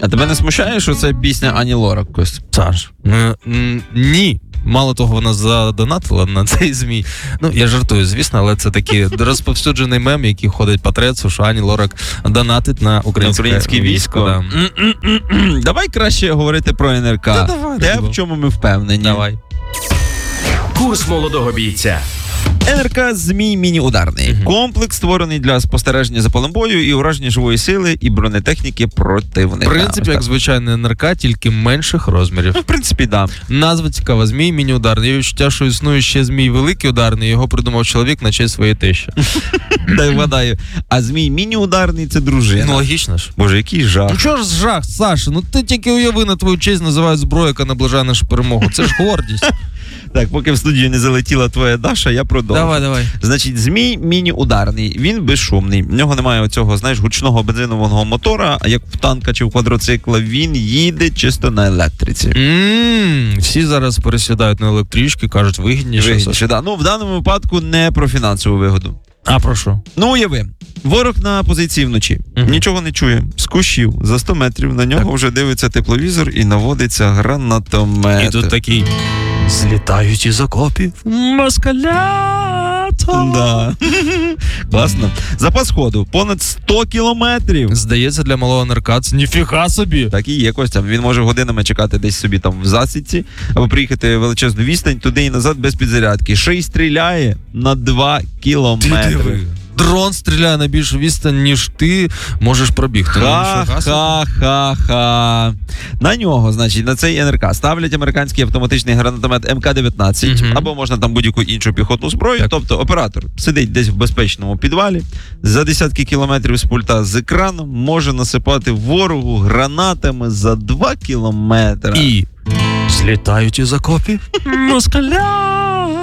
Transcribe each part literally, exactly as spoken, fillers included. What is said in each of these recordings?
А тебе не смущає, що це пісня Ані Лорак, Кость? Саш, е, м, ні. Мало того, вона задонатила на цей ЗМІ. Ну, я жартую, звісно, але це такий розповсюджений мем, який ходить по трецу, що Ані Лорак донатить на українське, українське військо. Да. Давай краще говорити про ен ер ка. Та давай, Те, Рибо. в чому ми впевнені. Давай. Курс молодого бійця. ен ер ка «Змій міні-ударний». Угу. Комплекс, створений для спостереження за полем бою і ураження живої сили і бронетехніки противника. В принципі, як звичайний ен ер ка, тільки менших розмірів. Ну, в принципі, да. Назва цікава. Змій міні-ударний. Є відчуття, що існує ще змій великий ударний, його придумав чоловік на честь своєї тещі. Дай вгадаю. А «Змій міні-ударний» – це дружина. Ну, логічно ж. Боже, який жах. Ну чого ж жах, Саша? Ну ти тільки уяви, на твою честь називають зброю, яка наближає нашу перемогу. Це ж гордість. Так, поки в студію не залетіла твоя Даша, я продовжу. Давай, давай. Значить, «Змій міні-ударний». Він безшумний. В нього немає оцього, знаєш, гучного бензинового мотора, а як в танка чи в квадроцикла, він їде чисто на електриці. Ммм, всі зараз пересідають на електрички, кажуть, вигідніше. Вигідніше, да. Ну, в даному випадку не про фінансову вигоду. А про що? Ну, уяви, ворог на позиції вночі. Мгм. Нічого не чує. З кущів за сто метрів на нього Так. вже дивиться тепловізор і наводиться гранатомет. І тут такий злітають із окопів москалята. Да. Класно. Запас ходу понад сто кілометрів. Здається, для малого ен ер ка це ніфіга собі. Так і є, Костя. Він може годинами чекати десь собі там в засідці, або приїхати величезну відстань туди і назад без підзарядки. Ще й стріляє на два кілометри. Дрон стріляє на більшу відстань, ніж ти можеш пробігти. Ха-ха-ха-ха. На нього, значить, на цей ен ер ка ставлять американський автоматичний гранатомет ем ка дев'ятнадцять, Мгм. або можна там будь-яку іншу піхотну зброю. Так. Тобто оператор сидить десь в безпечному підвалі, за десятки кілометрів з пульта з екраном може насипати ворогу гранатами за два кілометри. І злітають із окопів москалята.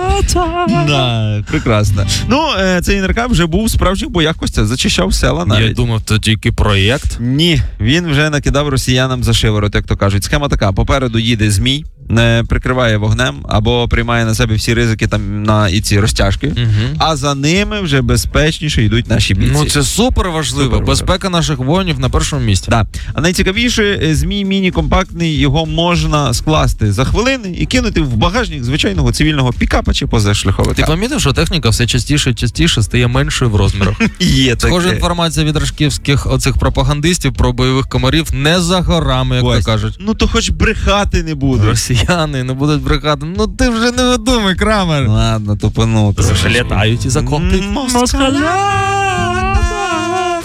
Да, прекрасно. Ну, е, цей ен ер ка вже був в справжніх боях, Костя, зачищав села навіть. Я думав, це тільки проєкт. Ні, він вже накидав росіянам за шиворот, як то кажуть. Схема така: попереду їде змій, не прикриває вогнем або приймає на себе всі ризики там на і ці розтяжки, Угу. а за ними вже безпечніше йдуть наші бійці. Ну це супер важливо. Супер важливо. Безпека наших воїнів на першому місці. Да. А найцікавіше, е, змій міні-компактний, його можна скласти за хвилини і кинути в багажник звичайного цивільного пікапа чи Ти позашляховика. помітив, що техніка все частіше і частіше стає меншою в розмірах? Є таке. Схожа інформація від рашківських оцих пропагандистів про бойових комарів не за горами, як Ось. то кажуть. Ну то хоч брехати не буду. Росіяни не будуть брехати. Ну ти вже не видумай, Крамер. Ладно, тупануто. Літають із окопів москалята.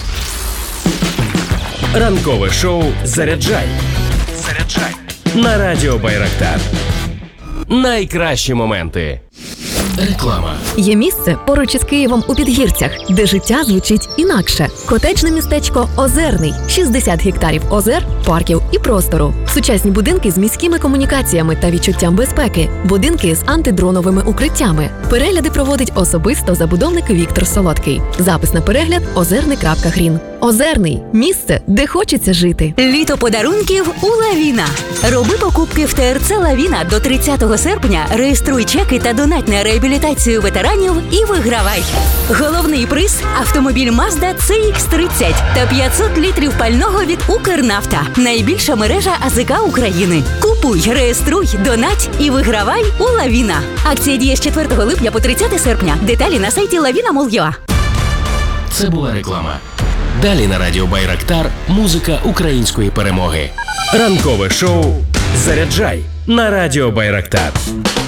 Ранкове шоу «Заряджай». Заряджай. На радіо Байрактар. Найкращі моменти. Реклама. Є місце поруч із Києвом у Підгірцях, де життя звучить інакше. Котеджне містечко Озерний. шістдесят гектарів озер, парків і простору. Сучасні будинки з міськими комунікаціями та відчуттям безпеки. Будинки з антидроновими укриттями. Перегляди проводить особисто забудовник Віктор Солодкий. Запис на перегляд озерний крапка грін. Озерний – місце, де хочеться жити. Літо подарунків у Лавіна. Роби покупки в те ер це Лавіна до тридцятого серпня, реєструй чеки та донать на реабілітацію ветеранів і вигравай. Головний приз – автомобіль Mazda це ікс тридцять та п'ятсот літрів пального від Укрнафта. Найбільша мережа а зе ка України. Купуй, реєструй, донать і вигравай у Лавіна. Акція діє з четвертого липня по тридцяте серпня. Деталі на сайті lavina крапка mol крапка ua. Це була реклама. Далі на радіо Байрактар музика української перемоги. Ранкове шоу «Заряджай» на радіо Байрактар.